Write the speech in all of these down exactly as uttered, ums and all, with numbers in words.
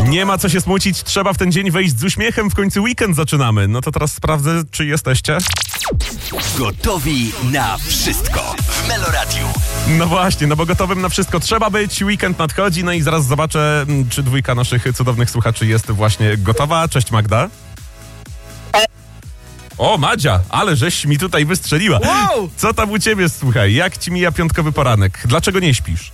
Nie ma co się smucić, trzeba w ten dzień wejść z uśmiechem, w końcu weekend zaczynamy. No to teraz sprawdzę, czy jesteście. Gotowi na wszystko w Meloradiu. No właśnie, no bo gotowym na wszystko trzeba być, weekend nadchodzi, no i zaraz zobaczę, czy dwójka naszych cudownych słuchaczy jest właśnie gotowa. Cześć Magda. O, Madzia, ale żeś mi tutaj wystrzeliła. Wow! Co tam u ciebie, słuchaj, jak ci mija piątkowy poranek? Dlaczego nie śpisz?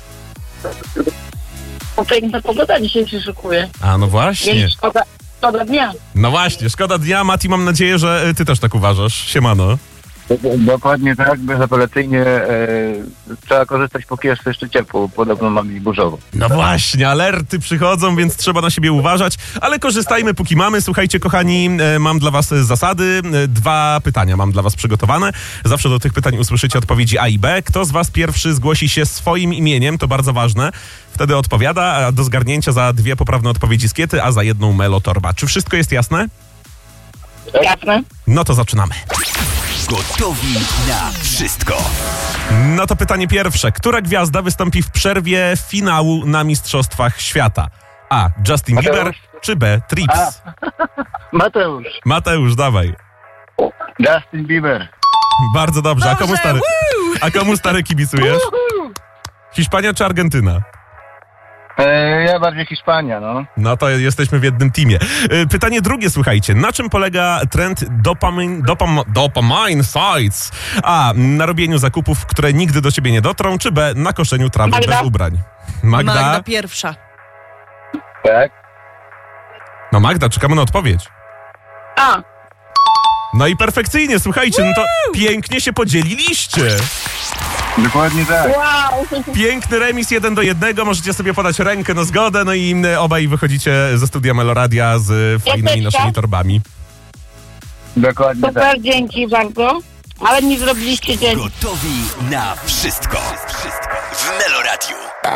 Bo piękna pogoda dzisiaj się szykuje. A, no właśnie. Więc szkoda, szkoda dnia. No właśnie, szkoda dnia. Mati, mam nadzieję, że y, ty też tak uważasz. Siemano. Dokładnie tak, bezapelacyjnie e, trzeba korzystać, póki jest jeszcze ciepło, podobno ma być burzowo. No właśnie, alerty przychodzą, więc trzeba na siebie uważać, ale korzystajmy póki mamy. Słuchajcie, kochani, e, mam dla was zasady. E, dwa pytania mam dla was przygotowane. Zawsze do tych pytań usłyszycie odpowiedzi A i B. Kto z was pierwszy zgłosi się swoim imieniem, to bardzo ważne. Wtedy odpowiada, a do zgarnięcia za dwie poprawne odpowiedzi skiety, a za jedną melotorba. Czy wszystko jest jasne? Jasne? No to zaczynamy. Gotowi na wszystko. No to pytanie pierwsze. Która gwiazda wystąpi w przerwie finału na Mistrzostwach Świata? A. Justin Mateusz. Bieber czy B. Trips? Mateusz, Mateusz, dawaj. Justin Bieber. Bardzo dobrze. A komu Dobrze, stary, a komu stary kibicujesz? Hiszpania czy Argentyna? E, ja bardziej Hiszpania, no. No to jesteśmy w jednym teamie. Y, Pytanie drugie, słuchajcie. Na czym polega trend dopamine, dopam, dopamine sites? A. Na robieniu zakupów, które nigdy do ciebie nie dotrą, czy B. Na koszeniu trawy Magda. bez ubrań? Magda? Magda pierwsza. Tak? No Magda, czekamy na odpowiedź. A, No i perfekcyjnie, słuchajcie, no to pięknie się podzieliliście. Dokładnie tak. wow. Piękny remis jeden do jednego, możecie sobie podać rękę na zgodę, no i y, obaj wychodzicie ze studia Meloradia z y, fajnymi Piąteczka. naszymi torbami. Dokładnie tak. Super, dzięki bardzo. Ale mi zrobiliście dzień. Gotowi na wszystko. Wszystko w Meloradiu.